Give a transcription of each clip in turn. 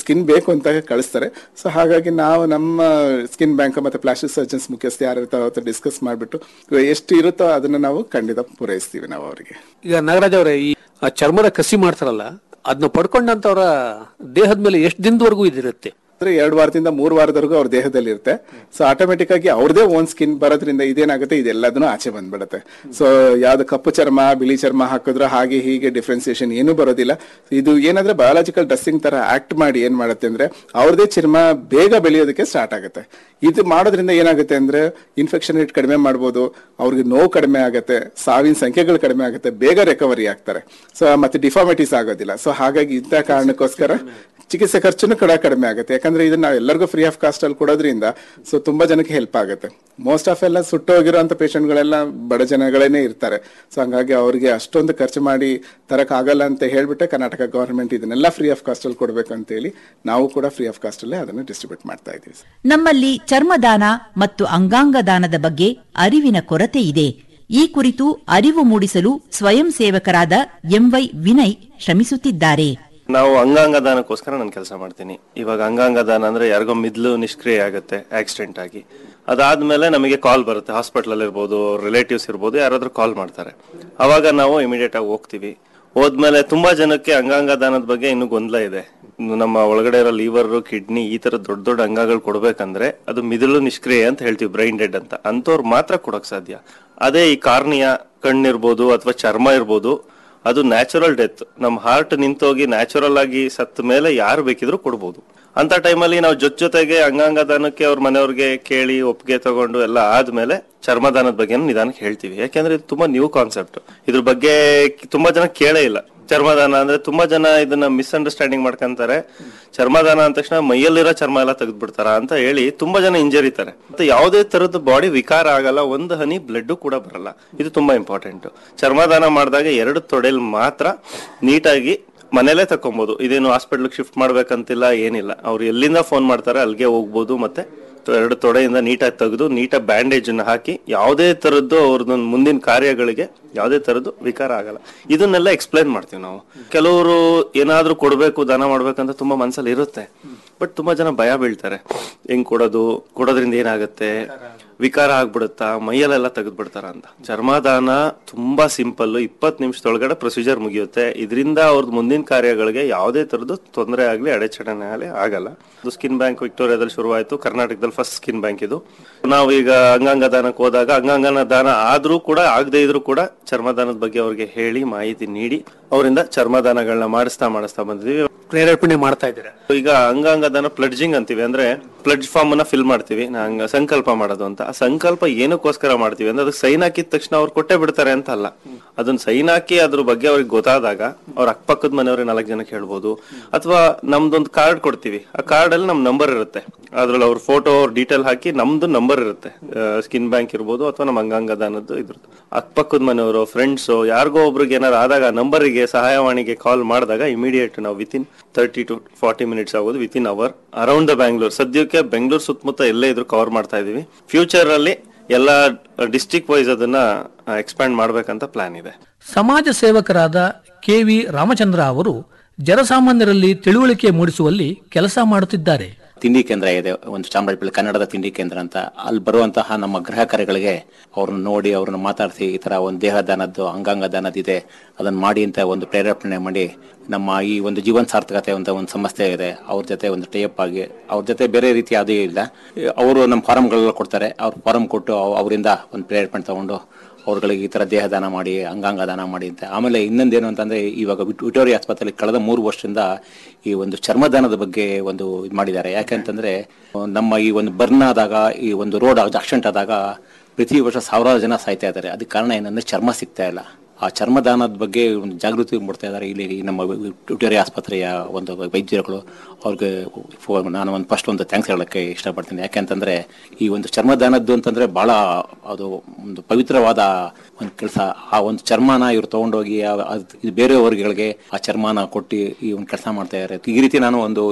Skin ಬೇಕು ಅಂತ ಕಳಿಸ್ತಾರೆ. ಸೊ ಹಾಗಾಗಿ ನಾವು ನಮ್ಮ ಸ್ಕಿನ್ ಬ್ಯಾಂಕ್ ಮತ್ತೆ ಪ್ಲಾಸ್ಟಿಕ್ ಸರ್ಜನ್ಸ್ ಮುಖ್ಯಸ್ಥ ಯಾರು ಇರ್ತಾರೋ ಅವ್ರ ಡಿಸ್ಕಸ್ ಮಾಡಿಬಿಟ್ಟು ಎಷ್ಟು ಇರುತ್ತೋ ಅದನ್ನ ನಾವು ಖಂಡಿತ ಪೂರೈಸ್ತೀವಿ ನಾವು ಅವರಿಗೆ. ಈಗ ನಾಗರಾಜ್ ಅವರೇ, ಈ ಚರ್ಮದ ಕಸಿ ಮಾಡ್ತಾರಲ್ಲ, ಅದನ್ನ ಪಡ್ಕೊಂಡಂತವ್ರ ದೇಹದ ಮೇಲೆ ಎಷ್ಟು ದಿನದವರೆಗೂ ಇದಿರುತ್ತೆ? 2 ವಾರದಿಂದ 3 ವಾರದವರೆಗೂ ಅವ್ರ ದೇಹದಲ್ಲಿ ಇರುತ್ತೆ. ಸೊ ಆಟೋಮೆಟಿಕ್ ಆಗಿ ಅವ್ರದೇ ಓನ್ ಸ್ಕಿನ್ ಬರೋದ್ರಿಂದ ಇದೇನಾಗುತ್ತೆ, ಇದೆಲ್ಲದನ್ನು ಆಚೆ ಬಂದ್ಬಿಡುತ್ತೆ. ಸೊ ಯಾವ್ದು ಕಪ್ಪು ಚರ್ಮ ಬಿಳಿ ಚರ್ಮ ಹಾಕಿದ್ರು ಹಾಗೆ ಹೀಗೆ ಡಿಫ್ರೆನ್ಸಿಯೇಷನ್ ಏನೂ ಬರೋದಿಲ್ಲ. ಇದು ಏನಾದ್ರೆ ಬಯಾಲಜಿಕಲ್ ಡ್ರೆಸ್ಸಿಂಗ್ ತರ ಆಕ್ಟ್ ಮಾಡಿ ಏನ್ ಮಾಡುತ್ತೆ ಅಂದ್ರೆ ಅವ್ರದೇ ಚರ್ಮ ಬೇಗ ಬೆಳೆಯೋದಕ್ಕೆ ಸ್ಟಾರ್ಟ್ ಆಗುತ್ತೆ. ಇದು ಮಾಡೋದ್ರಿಂದ ಏನಾಗುತ್ತೆ ಅಂದ್ರೆ ಇನ್ಫೆಕ್ಷನ್ ರೇಟ್ ಕಡಿಮೆ ಮಾಡ್ಬೋದು, ಅವ್ರಿಗೆ ನೋವು ಕಡಿಮೆ ಆಗುತ್ತೆ, ಸಾವಿನ ಸಂಖ್ಯೆಗಳು ಕಡಿಮೆ ಆಗುತ್ತೆ, ಬೇಗ ರಿಕವರಿ ಆಗ್ತಾರೆ. ಸೊ ಮತ್ತೆ ಡಿಫಾರ್ಮಿಟೀಸ್ ಆಗೋದಿಲ್ಲ. ಸೊ ಹಾಗಾಗಿ ಇಂಥ ಕಾರಣಕ್ಕೋಸ್ಕರ ಚಿಕಿತ್ಸೆ ಖರ್ಚುನು ಕೂಡ ಕಡಿಮೆ ಆಗುತ್ತೆ. ಯಾಕಂದ್ರೆ ಇದನ್ನ ನಾವು ಎಲ್ಲರಿಗೂ ಫ್ರೀ ಆಫ್ ಕಾಸ್ಟ್ ಅಲ್ಲಿ ಕೊಡೋದ್ರಿಂದ ಸೊ ತುಂಬಾ ಜನಕ್ಕೆ ಹೆಲ್ಪ್ ಆಗುತ್ತೆ. ಮೋಸ್ಟ್ ಆಫ್ ಎಲ್ಲ ಸುಟ್ಟೋಗಿರುವಂತ ಪೇಷಂಟ್ಗಳೆಲ್ಲ ಬಡ ಜನಗಳೇನೆ ಇರ್ತಾರೆ. ಸೊ ಹಂಗಾಗಿ ಅವ್ರಿಗೆ ಅಷ್ಟೊಂದು ಖರ್ಚು ಮಾಡಿ ತರಕ್ ಆಗಲ್ಲ ಅಂತ ಹೇಳ್ಬಿಟ್ಟೆ ಕರ್ನಾಟಕ ಗವರ್ಮೆಂಟ್ ಇದನ್ನೆಲ್ಲ ಫ್ರೀ ಆಫ್ ಕಾಸ್ಟ್ ಅಲ್ಲಿ ಕೊಡ್ಬೇಕು ಅಂತ ಹೇಳಿ ನಾವು ಕೂಡ ಫ್ರೀ ಆಫ್ ಕಾಸ್ಟ್ ಅಲ್ಲೇ ಅದನ್ನು ಡಿಸ್ಟ್ರಿಬ್ಯೂಟ್ ಮಾಡ್ತಾ ಇದ್ದೀವಿ. ನಮ್ಮಲ್ಲಿ ಚರ್ಮದಾನ ಮತ್ತು ಅಂಗಾಂಗ ದಾನದ ಬಗ್ಗೆ ಅರಿವಿನ ಕೊರತೆ ಇದೆ. ಈ ಕುರಿತು ಅರಿವು ಮೂಡಿಸಲು ಸ್ವಯಂ ಸೇವಕರಾದ ಎಂವೈ ವಿನಯ್ ಶ್ರಮಿಸುತ್ತಿದ್ದಾರೆ. ನಾವು ಅಂಗಾಂಗ ದಾನಕ್ಕೋಸ್ಕರ ನಾನು ಕೆಲಸ ಮಾಡ್ತೀನಿ. ಇವಾಗ ಅಂಗಾಂಗ ದಾನ ಅಂದ್ರೆ ಯಾರಿಗೋ ಮಿದ್ಲು ನಿಷ್ಕ್ರಿಯ ಆಗುತ್ತೆ ಆಕ್ಸಿಡೆಂಟ್ ಆಗಿ, ಅದಾದ್ಮೇಲೆ ನಮಗೆ ಕಾಲ್ ಬರುತ್ತೆ, ಹಾಸ್ಪಿಟಲ್ ಅಲ್ಲಿ ಇರ್ಬೋದು, ರಿಲೇಟಿವ್ಸ್ ಇರ್ಬೋದು, ಯಾರಾದ್ರೂ ಕಾಲ್ ಮಾಡ್ತಾರೆ. ಅವಾಗ ನಾವು ಇಮಿಡಿಯೇಟ್ ಆಗಿ ಹೋಗ್ತೀವಿ. ಹೋದ್ಮೇಲೆ ತುಂಬಾ ಜನಕ್ಕೆ ಅಂಗಾಂಗ ದಾನದ ಬಗ್ಗೆ ಇನ್ನೂ ಗೊಂದಲ ಇದೆ. ನಮ್ಮ ಒಳಗಡೆ ಇರೋ ಲಿವರ್, ಕಿಡ್ನಿ, ಈ ತರ ದೊಡ್ಡ ದೊಡ್ಡ ಅಂಗಗಳು ಕೊಡ್ಬೇಕಂದ್ರೆ ಅದು ಮಿದುಳು ನಿಷ್ಕ್ರಿಯ ಅಂತ ಹೇಳ್ತೀವಿ, ಬ್ರೈನ್ ಡೆಡ್ ಅಂತ, ಅಂತವ್ರು ಮಾತ್ರ ಕೊಡಕ್ ಸಾಧ್ಯ. ಅದೇ ಈ ಕಾರ್ನಿಯಾ, ಕಣ್ಣಿರ್ಬೋದು ಅಥವಾ ಚರ್ಮ ಇರ್ಬೋದು, ಅದು ನ್ಯಾಚುರಲ್ ಡೆತ್. ನಮ್ಮ ಹಾರ್ಟ್ ನಿಂತೋಗಿ ನ್ಯಾಚುರಲ್ ಆಗಿ ಸತ್ತ ಮೇಲೆ ಯಾರು ಬೇಕಿದ್ರು ಕೊಡ್ಬೋದು. ಅಂತ ಟೈಮಲ್ಲಿ ನಾವು ಜೊತೆಗೆ ಅಂಗಾಂಗ ದಾನಕ್ಕೆ ಅವ್ರ ಮನೆಯವ್ರಿಗೆ ಕೇಳಿ ಒಪ್ಪಿಗೆ ತಗೊಂಡು ಎಲ್ಲ ಆದ್ಮೇಲೆ ಚರ್ಮದಾನದ ಬಗ್ಗೆ ನಿಧಾನಕ್ಕೆ ಹೇಳ್ತೀವಿ. ಯಾಕೆಂದ್ರೆ ಇದು ತುಂಬಾ ನ್ಯೂ ಕಾನ್ಸೆಪ್ಟ್. ಇದ್ರ ಬಗ್ಗೆ ತುಂಬಾ ಜನ ಕೇಳೇ ಇಲ್ಲ. ಚರ್ಮದಾನ ಅಂದ್ರೆ ತುಂಬಾ ಜನ ಇದನ್ನ ಮಿಸ್ಅಂಡರ್ಸ್ಟ್ಯಾಂಡಿಂಗ್ ಮಾಡ್ಕೊಂತಾರೆ. ಚರ್ಮದಾನ ಅಂದ ತಕ್ಷಣ ಮೈಯಲ್ಲಿರೋ ಚರ್ಮ ಎಲ್ಲ ತೆಗೆದ್ಬಿಡ್ತಾರ ಅಂತ ಹೇಳಿ ತುಂಬಾ ಜನ ಇಂಜರಿತಾರೆ. ಮತ್ತೆ ಯಾವುದೇ ತರದ ಬಾಡಿ ವಿಕಾರ ಆಗಲ್ಲ, ಒಂದು ಹನಿ ಬ್ಲಡ್ ಕೂಡ ಬರಲ್ಲ. ಇದು ತುಂಬಾ ಇಂಪಾರ್ಟೆಂಟ್. ಚರ್ಮದಾನ ಮಾಡಿದಾಗ 2 ತೊಡೆಲ್ ಮಾತ್ರ ನೀಟಾಗಿ ಮನೇಲೆ ತಕೊಬಹುದು. ಇದೇನು ಹಾಸ್ಪಿಟಲ್ ಶಿಫ್ಟ್ ಮಾಡ್ಬೇಕಂತಿಲ್ಲ, ಏನಿಲ್ಲ. ಅವ್ರು ಎಲ್ಲಿಂದ ಫೋನ್ ಮಾಡ್ತಾರೆ ಅಲ್ಲಿಗೆ ಹೋಗ್ಬೋದು. ಮತ್ತೆ 2 ತೊಡೆಯಿಂದ ನೀಟಾಗಿ ತೆಗೆದು ನೀಟಾಗಿ ಬ್ಯಾಂಡೇಜ್ ಅನ್ನ ಹಾಕಿ ಯಾವುದೇ ತರದ್ದು ಅವ್ರದ್ದು ಮುಂದಿನ ಕಾರ್ಯಗಳಿಗೆ ಯಾವುದೇ ತರದ್ದು ವಿಕಾರ ಆಗಲ್ಲ. ಇದನ್ನೆಲ್ಲ ಎಕ್ಸ್ಪ್ಲೈನ್ ಮಾಡ್ತೀವಿ ನಾವು. ಕೆಲವರು ಏನಾದ್ರೂ ಕೊಡ್ಬೇಕು, ದಾನ ಮಾಡ್ಬೇಕಂತ ತುಂಬಾ ಮನ್ಸಲ್ಲಿ ಇರುತ್ತೆ. ಬಟ್ ತುಂಬಾ ಜನ ಭಯ ಬೀಳ್ತಾರೆ. ಹೆಂಗ್ ಕೊಡೋದ್ರಿಂದ ಏನಾಗುತ್ತೆ, ವಿಕಾರ ಆಗ್ಬಿಡುತ್ತಾ, ಮೈಯಲ್ಲೆಲ್ಲ ತೆಗೆದ್ಬಿಡ್ತಾರ ಅಂತ. ಚರ್ಮದಾನ ತುಂಬಾ ಸಿಂಪಲ್, 20 ನಿಮಿಷದೊಳಗಡೆ ಪ್ರೊಸೀಜರ್ ಮುಗಿಯುತ್ತೆ. ಇದರಿಂದ ಅವ್ರದ್ದು ಮುಂದಿನ ಕಾರ್ಯಗಳಿಗೆ ಯಾವುದೇ ತರದ್ದು ತೊಂದರೆ ಆಗ್ಲಿ, ಅಡೆಚಣೆ ಆಗಲಿ ಆಗಲ್ಲ. ಇದು ಸ್ಕಿನ್ ಬ್ಯಾಂಕ್ ವಿಕ್ಟೋರಿಯಾದಲ್ಲಿ ಶುರುವಾಯಿತು, ಕರ್ನಾಟಕದಲ್ಲಿ ಫಸ್ಟ್ ಸ್ಕಿನ್ ಬ್ಯಾಂಕ್ ಇದು. ನಾವು ಈಗ ಅಂಗಾಂಗ ದಾನಕ್ಕೆ ಹೋದಾಗ ಅಂಗಾಂಗನ ದಾನ ಆದ್ರೂ ಕೂಡ ಆಗದೆ ಇದ್ರೂ ಕೂಡ ಚರ್ಮದಾನದ ಬಗ್ಗೆ ಅವ್ರಿಗೆ ಹೇಳಿ ಮಾಹಿತಿ ನೀಡಿ ಅವರಿಂದ ಚರ್ಮದಾನಗಳನ್ನ ಮಾಡಿಸ್ತಾ ಬಂದಿದೀವಿ. ಪ್ರೇರೇಪಣೆ ಮಾಡ್ತಾ ಇದ್ದೀರಾ. ಈಗ ಅಂಗಾಂಗ ದಾನ ಪ್ಲಡ್ಜಿಂಗ್ ಅಂತೀವಿ. ಅಂದ್ರೆ ಪ್ಲಡ್ಜ್ ಫಾರ್ಮ್ ಅನ್ನ ಫಿಲ್ ಮಾಡ್ತೀವಿ, ಸಂಕಲ್ಪ ಮಾಡೋದು ಅಂತ. ಆ ಸಂಕಲ್ಪ ಏನಕ್ಕೋಸ್ಕರ ಮಾಡ್ತೀವಿ ಅಂದ್ರೆ ಅದಕ್ಕೆ ಸೈನ್ ಹಾಕಿದ ತಕ್ಷಣ ಅವ್ರು ಕೊಟ್ಟೆ ಬಿಡ್ತಾರೆ ಅಂತ ಅಲ್ಲ. ಅದನ್ನ ಸೈನ್ ಹಾಕಿ ಅದ್ರ ಬಗ್ಗೆ ಅವ್ರಿಗೆ ಗೊತ್ತಾದಾಗ ಅವ್ರ ಅಕ್ಕಪಕ್ಕದ ಮನೆಯವ್ರಿಗೆ 4 ಜನಕ್ಕೆ ಹೇಳ್ಬೋದು. ಅಥವಾ ನಮ್ದೊಂದು ಕಾರ್ಡ್ ಕೊಡ್ತೀವಿ, ಆ ಕಾರ್ಡ್ ಅಲ್ಲಿ ನಮ್ ನಂಬರ್ ಇರುತ್ತೆ. ಅದ್ರಲ್ಲಿ ಅವ್ರ ಫೋಟೋ, ಅವ್ರ ಡೀಟೇಲ್ ಹಾಕಿ ನಮ್ದು ನಂಬರ್ ಇರುತ್ತೆ. ಸ್ಕಿನ್ ಬ್ಯಾಂಕ್ ಇರ್ಬೋದು ಅಥವಾ ನಮ್ಮ ಅಂಗಾಂಗ ದಾನದ್ದು ಇದ್ರದ್ದು. ಅಕ್ಕಪಕ್ಕದ ಮನೆಯವರು, ಫ್ರೆಂಡ್ಸ್, ಯಾರಿಗೋ ಒಬ್ರಿಗೆ ಏನಾರು ಆದಾಗ ನಂಬರಿಗೆ, ಸಹಾಯವಾಣಿಗೆ ಕಾಲ್ ಮಾಡಿದಾಗ ಇಮಿಡಿಯೇಟ್ ನಾವು ವಿತಿನ್ 30 to 40 ಮಿನಿಟ್ಸ್ ಆಗೋದು, within hour around the Bangalore. ಸದ್ಯಕ್ಕೆ ಬೆಂಗಳೂರು ಸುತ್ತಮುತ್ತ ಎಲ್ಲೇ ಇದ್ರು ಕವರ್ ಮಾಡ್ತಾ ಇದೀವಿ. ಫ್ಯೂಚರ್ ಅಲ್ಲಿ ಎಲ್ಲ ಡಿಸ್ಟ್ರಿಕ್ಟ್ ವೈಸ್ ಅದನ್ನ ಎಕ್ಸ್ಪ್ಯಾಂಡ್ ಮಾಡ್ಬೇಕಂತ ಪ್ಲಾನ್ ಇದೆ. ಸಮಾಜ ಸೇವಕರಾದ KV ರಾಮಚಂದ್ರ ಅವರು ಜನಸಾಮಾನ್ಯರಲ್ಲಿ ತಿಳುವಳಿಕೆ ಮೂಡಿಸುವಲ್ಲಿ ಕೆಲಸ ಮಾಡುತ್ತಿದ್ದಾರೆ. ತಿಂಡಿ ಕೇಂದ್ರ ಇದೆ ಒಂದು ಚಾಮರಾಜಪೇಟೆ, ಕನ್ನಡದ ತಿಂಡಿ ಕೇಂದ್ರ ಅಂತ. ಅಲ್ಲಿ ಬರುವಂತಹ ನಮ್ಮ ಗ್ರಾಹಕರುಗಳಿಗೆ ಅವ್ರನ್ನ ನೋಡಿ ಅವ್ರನ್ನ ಮಾತಾಡಿಸಿ ಈ ತರ ಒಂದು ದೇಹ ದಾನದ್ದು, ಅಂಗಾಂಗ ದಾನದಿದೆ, ಅದನ್ನ ಮಾಡಿ ಅಂತ ಒಂದು ಪ್ರೇರೇಪಣೆ ಮಾಡಿ ನಮ್ಮ ಈ ಒಂದು ಜೀವನ ಸಾರ್ಥಕತೆ ಅಂತ ಒಂದು ಸಂಸ್ಥೆ ಇದೆ, ಅವ್ರ ಜೊತೆ ಒಂದು ಟೈಅಪ್ ಆಗಿ, ಅವ್ರ ಜೊತೆ ಬೇರೆ ರೀತಿ ಯಾವುದೇ ಇಲ್ಲ. ಅವರು ನಮ್ಮ ಫಾರಮ್ಗಳೆಲ್ಲ ಕೊಡ್ತಾರೆ. ಅವ್ರ ಫಾರಂ ಕೊಟ್ಟು ಅವರಿಂದ ಒಂದು ಪ್ರೇರೇಪಣೆ ತಗೊಂಡು ಅವ್ರಗಳಿಗೆ ಈ ತರ ದೇಹ ದಾನ ಮಾಡಿ, ಅಂಗಾಂಗ ದಾನ ಮಾಡಿ ಅಂತ. ಆಮೇಲೆ ಇನ್ನೊಂದೇನು ಅಂತಂದ್ರೆ, ಇವಾಗ ವಿಕ್ಟೋರಿಯಾ ಆಸ್ಪತ್ರೆಯಲ್ಲಿ ಕಳೆದ 3 ವರ್ಷದಿಂದ ಈ ಒಂದು ಚರ್ಮದಾನದ ಬಗ್ಗೆ ಒಂದು ಇದು ಮಾಡಿದ್ದಾರೆ. ಯಾಕೆಂತಂದ್ರೆ ನಮ್ಮ ಈ ಒಂದು ಬರ್ನ್ ಆದಾಗ, ಈ ಒಂದು ರೋಡ್ ಆಕ್ಸಿಡೆಂಟ್ ಆದಾಗ ಪ್ರತಿ ವರ್ಷ 1000 ಜನ ಸಾಯ್ತಾ ಇದ್ದಾರೆ. ಅದಕ್ಕೆ ಕಾರಣ ಏನಂದ್ರೆ ಚರ್ಮ ಸಿಗ್ತಾ ಇಲ್ಲ. ಆ ಚರ್ಮದಾನದ ಬಗ್ಗೆ ಒಂದು ಜಾಗೃತಿ ಮೂಡ್ತಾ ಇದ್ದಾರೆ ಇಲ್ಲಿ ನಮ್ಮ ವಿಕ್ಟೋರಿಯಾ ಆಸ್ಪತ್ರೆಯ ಒಂದು ವೈದ್ಯರುಗಳು. ಅವ್ರಿಗೆ ನಾನು ಒಂದು ಫಸ್ಟ್ ಒಂದು ಥ್ಯಾಂಕ್ಸ್ ಹೇಳಕ್ಕೆ ಇಷ್ಟಪಡ್ತೀನಿ. ಯಾಕೆಂತಂದ್ರೆ ಈ ಒಂದು ಚರ್ಮದಾನದ್ದು ಅಂತಂದ್ರೆ ಬಹಳ ಅದು ಒಂದು ಪವಿತ್ರವಾದ ಒಂದು ಕೆಲಸ. ಆ ಒಂದು ಚರ್ಮನ ಇವ್ರು ತಗೊಂಡೋಗಿ ಇದು ಬೇರೆಯವರಿಗೆ ಆ ಚರ್ಮನ ಕೊಟ್ಟು ಈ ಒಂದು ಕೆಲಸ ಮಾಡ್ತಾ ಇದ್ದಾರೆ. ಈ ರೀತಿ ನಾನು ಒಂದು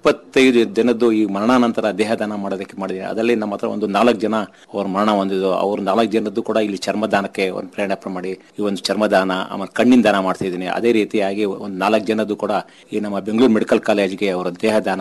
25 ಜನದ್ದು ಈ ಮರಣಾನಂತರ ದೇಹದಾನ ಮಾಡೋದಕ್ಕೆ ಮಾಡಿದ್ದೀನಿ. ಅದರಲ್ಲಿ ನಮ್ಮ ಹತ್ರ ಒಂದು 4 ಜನ ಅವ್ರ ಮರಣ ಹೊಂದಿದ್ದು. ಅವ್ರ 4 ಜನದ್ದು ಕೂಡ ಇಲ್ಲಿ ಚರ್ಮದಾನಕ್ಕೆ ಒಂದು ಪ್ರೇರಣೆ ಮಾಡಿ ಈ ಒಂದು ಚರ್ಮದಾನ, ಆಮೇಲೆ ಕಣ್ಣಿನ ದಾನ ಮಾಡ್ತಾ ಇದ್ದೀನಿ. ಅದೇ ರೀತಿಯಾಗಿ ಒಂದು 4 ಜನದ್ದು ಕೂಡ ಈ ನಮ್ಮ ಬೆಂಗಳೂರು ಮೆಡಿಕಲ್ ಕಾಲೇಜ್ಗೆ ಅವರ ದೇಹದಾನ